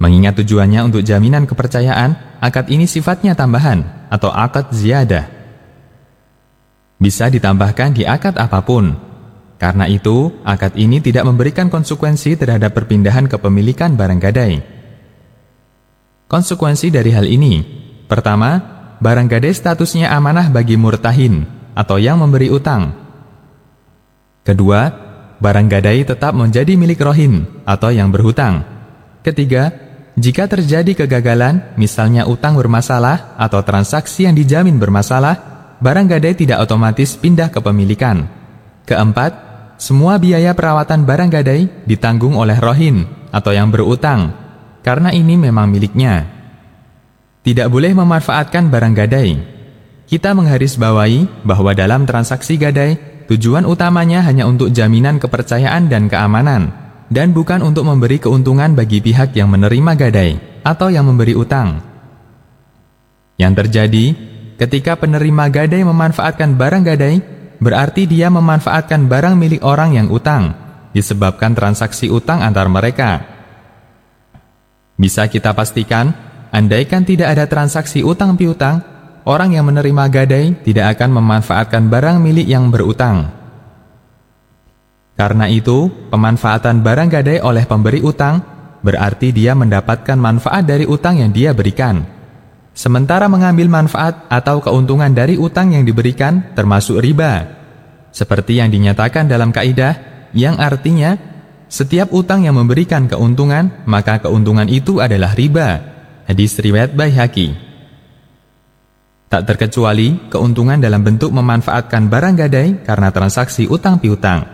Mengingat tujuannya untuk jaminan kepercayaan, akad ini sifatnya tambahan atau akad ziyadah. Bisa ditambahkan di akad apapun. Karena itu, akad ini tidak memberikan konsekuensi terhadap perpindahan kepemilikan barang gadai. Konsekuensi dari hal ini, pertama, barang gadai statusnya amanah bagi murtahin atau yang memberi utang. Kedua, barang gadai tetap menjadi milik rohin atau yang berhutang. Ketiga, jika terjadi kegagalan, misalnya utang bermasalah atau transaksi yang dijamin bermasalah, barang gadai tidak otomatis pindah kepemilikan. Keempat, semua biaya perawatan barang gadai ditanggung oleh rohin atau yang berutang, karena ini memang miliknya. Tidak boleh memanfaatkan barang gadai. Kita menggarisbawahi bahwa dalam transaksi gadai, tujuan utamanya hanya untuk jaminan kepercayaan dan keamanan, dan bukan untuk memberi keuntungan bagi pihak yang menerima gadai atau yang memberi utang. Yang terjadi, ketika penerima gadai memanfaatkan barang gadai, berarti dia memanfaatkan barang milik orang yang utang, disebabkan transaksi utang antar mereka. Bisa kita pastikan, andaikan tidak ada transaksi utang piutang, orang yang menerima gadai tidak akan memanfaatkan barang milik yang berutang. Karena itu, pemanfaatan barang gadai oleh pemberi utang berarti dia mendapatkan manfaat dari utang yang dia berikan. Sementara mengambil manfaat atau keuntungan dari utang yang diberikan termasuk riba. Seperti yang dinyatakan dalam kaidah, yang artinya, setiap utang yang memberikan keuntungan, maka keuntungan itu adalah riba. Hadis riwayat Baihaqi. Tak terkecuali keuntungan dalam bentuk memanfaatkan barang gadai karena transaksi utang piutang.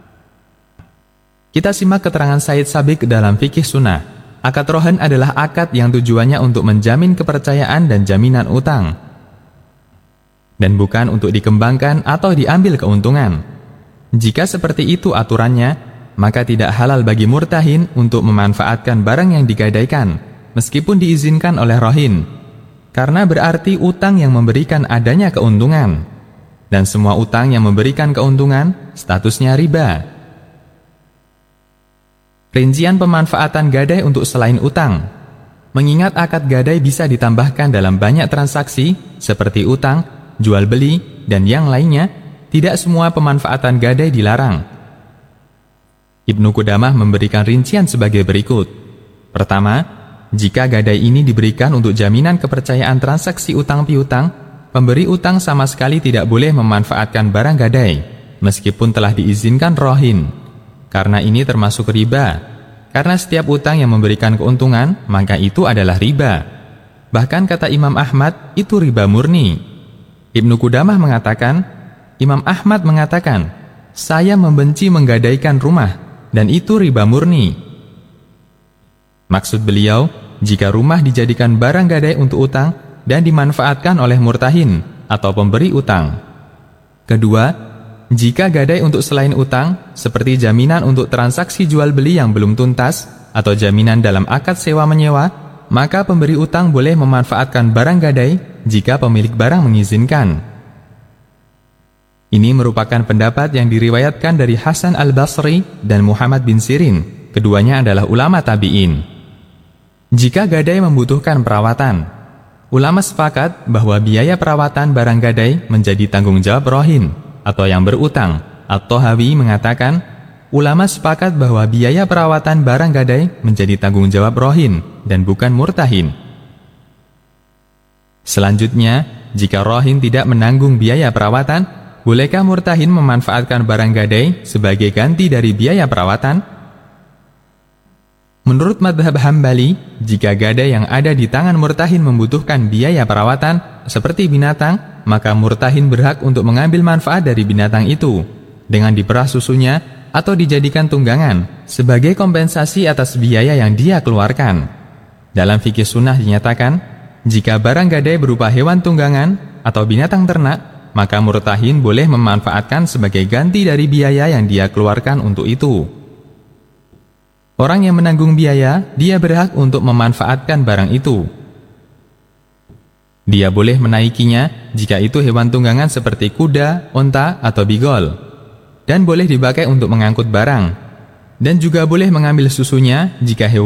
Kita simak keterangan Said Sabiq dalam Fikih Sunnah. Akad rohan adalah akad yang tujuannya untuk menjamin kepercayaan dan jaminan utang, dan bukan untuk dikembangkan atau diambil keuntungan. Jika seperti itu aturannya, maka tidak halal bagi murtahin untuk memanfaatkan barang yang digadaikan, meskipun diizinkan oleh rohin, karena berarti utang yang memberikan adanya keuntungan, dan semua utang yang memberikan keuntungan statusnya riba. Rincian pemanfaatan gadai untuk selain utang. Mengingat akad gadai bisa ditambahkan dalam banyak transaksi seperti utang, jual beli, dan yang lainnya, tidak semua pemanfaatan gadai dilarang. Ibnu Qudamah memberikan rincian sebagai berikut. Pertama, jika gadai ini diberikan untuk jaminan kepercayaan transaksi utang piutang, pemberi utang sama sekali tidak boleh memanfaatkan barang gadai, meskipun telah diizinkan rohin. Karena ini termasuk riba. Karena setiap utang yang memberikan keuntungan, maka itu adalah riba. Bahkan kata Imam Ahmad, itu riba murni. Ibnu Qudamah mengatakan, Imam Ahmad mengatakan, saya membenci menggadaikan rumah, dan itu riba murni. Maksud beliau, jika rumah dijadikan barang gadai untuk utang dan dimanfaatkan oleh murtahin atau pemberi utang. Kedua, jika gadai untuk selain utang, seperti jaminan untuk transaksi jual beli yang belum tuntas atau jaminan dalam akad sewa-menyewa, maka pemberi utang boleh memanfaatkan barang gadai jika pemilik barang mengizinkan. Ini merupakan pendapat yang diriwayatkan dari Hasan al-Basri dan Muhammad bin Sirin, keduanya adalah ulama tabi'in. Jika gadai membutuhkan perawatan, ulama sepakat bahwa biaya perawatan barang gadai menjadi tanggung jawab rohin atau yang berutang. At-Tahawi mengatakan, ulama sepakat bahwa biaya perawatan barang gadai menjadi tanggung jawab rohin dan bukan murtahin. Selanjutnya, jika rohin tidak menanggung biaya perawatan, bolehkah murtahin memanfaatkan barang gadai sebagai ganti dari biaya perawatan? Menurut madhab Hambali, jika gadai yang ada di tangan murtahin membutuhkan biaya perawatan seperti binatang, maka murtahin berhak untuk mengambil manfaat dari binatang itu dengan diperah susunya atau dijadikan tunggangan sebagai kompensasi atas biaya yang dia keluarkan. Dalam fikih sunnah dinyatakan, jika barang gadai berupa hewan tunggangan atau binatang ternak, maka murtahin boleh memanfaatkan sebagai ganti dari biaya yang dia keluarkan untuk itu. Orang yang menanggung biaya, dia berhak untuk memanfaatkan barang itu. Dia boleh menaikinya jika itu hewan tunggangan seperti kuda, onta, atau bigol, dan boleh dipakai untuk mengangkut barang, dan juga boleh mengambil susunya jika hewan